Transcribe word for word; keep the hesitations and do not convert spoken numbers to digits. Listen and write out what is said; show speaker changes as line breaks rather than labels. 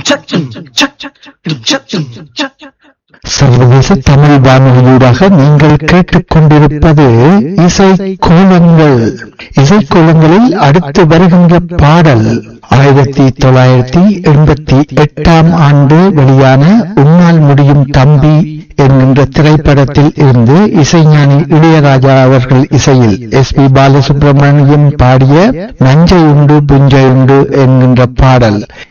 சர்வதேச தமிழ் வானொலியூடாக நீங்கள் கேட்டுக்கொண்டிருப்பது இசை கோலங்கள். இசை கோலங்களில் அடுத்து வருகின்ற பாடல் ஆயிரத்தி தொள்ளாயிரத்தி எண்பத்தி எட்டாம் ஆண்டு வெளியான உன்னால் முடியும் தம்பி என்கின்ற திரைப்படத்தில் இருந்து இசைஞானி இளையராஜா அவர்கள் இசையில் எஸ் பி பாலசுப்ரமணியம் பாடிய நஞ்சை உண்டு புஞ்சை உண்டு என்கின்ற பாடல்.